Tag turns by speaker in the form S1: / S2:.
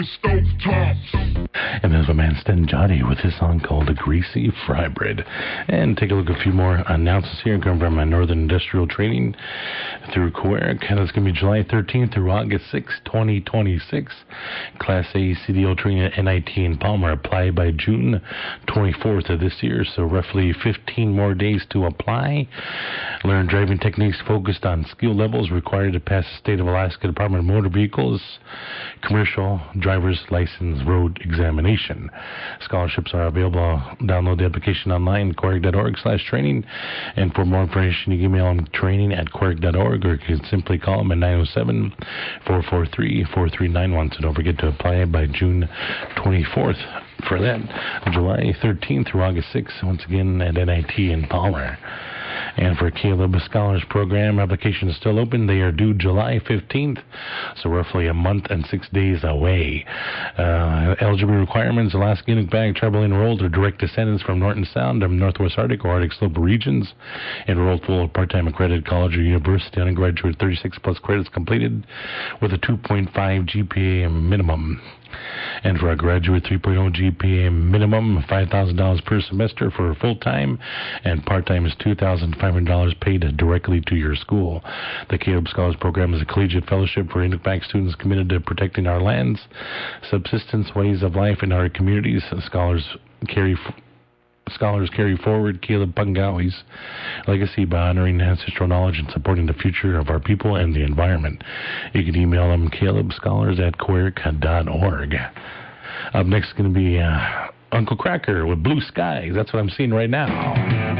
S1: And there's my man Sten Jotty with his song called A Greasy Fry Bread. And take a look at a few more announcements here coming from my Northern Industrial Training through QWERTY. And it's going to be July 13th through August 6th, 2026. Class A CDL training at NIT in Palmer. Apply by June 24th of this year, so roughly 15 more days to apply. Learn driving techniques focused on skill levels required to pass the State of Alaska Department of Motor Vehicles Commercial Driver's License Road Examination. Scholarships are available. Download the application online, QWERTY.org/training. And for more information, you can email them training@QWERTY.org, or you can simply call them at 907-443-4391. So don't forget to apply by June 24th for that. July 13th through August 6th, once again at NIT in Palmer. And for Caleb Scholars Program, application is still open. They are due July 15th, so roughly a month and 6 days away. Eligibility requirements: Alaska Inuk Bag, tribal enrolled or direct descendants from Norton Sound, Northwest Arctic or Arctic Slope regions, enrolled full or part-time accredited college or university, undergraduate 36 plus credits completed with a 2.5 GPA minimum. And for a graduate, 3.0 GPA minimum, $5,000 per semester for full-time, and part-time is $2,500 paid directly to your school. The Caleb Scholars Program is a collegiate fellowship for Inuk Bag students committed to protecting our lands, subsistence, ways of life in our communities. Scholars carry forward Caleb Pungawi's legacy by honoring ancestral knowledge and supporting the future of our people and the environment. You can email them calebscholars@QWERTY.org. Up next is going to be Uncle Cracker with Blue Skies. That's what I'm seeing right now.